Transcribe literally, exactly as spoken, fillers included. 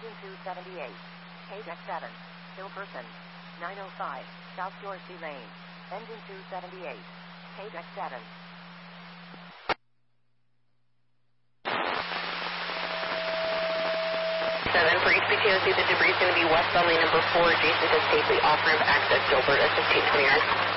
Engine two seventy-eight. K Deck seven. Still person. nine oh five. South Dorsey Lane. Engine two seventy-eight. K Deck seven. seven for H P T O C, the debris is going to be west on lane number four, adjacent to safely off-ramp access, Gilbert at fifteen twenty.